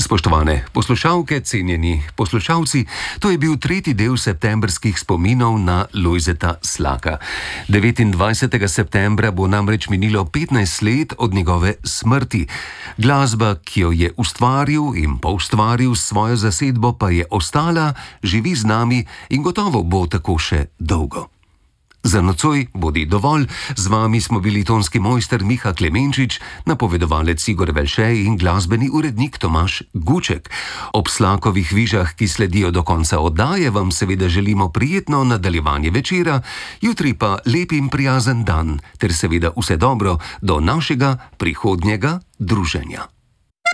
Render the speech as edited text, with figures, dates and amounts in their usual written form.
Spoštovane poslušalke, cenjeni poslušalci, to je bil tretji del septembrskih spominov na Lojzeta Slaka. 29. septembra bo namreč minilo 15 let od njegove smrti. Glasba, ki jo je ustvaril in poustvaril s svojo zasedbo, pa je ostala, živi z nami in gotovo bo tako še dolgo. Za nocoj bodi dovolj, z vami smo bili tonski mojster Miha Klemenčič, napovedovalec Igor Velše in glasbeni urednik Tomaž Guček. Ob Slakovih vižah, ki sledijo do konca oddaje, vam seveda želimo prijetno nadaljevanje večera, jutri pa lep in prijazen dan, ter seveda vse dobro do našega prihodnjega druženja.